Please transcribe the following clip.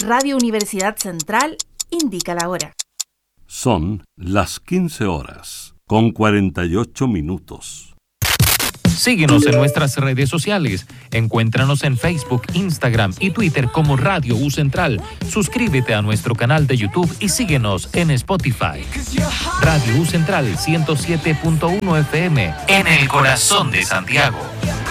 Radio Universidad Central indica la hora. Son las 15 horas, con 48 minutos. Síguenos en nuestras redes sociales. Encuéntranos en Facebook, Instagram y Twitter como Radio U Central. Suscríbete a nuestro canal de YouTube y síguenos en Spotify. Radio U Central 107.1 FM en el corazón de Santiago.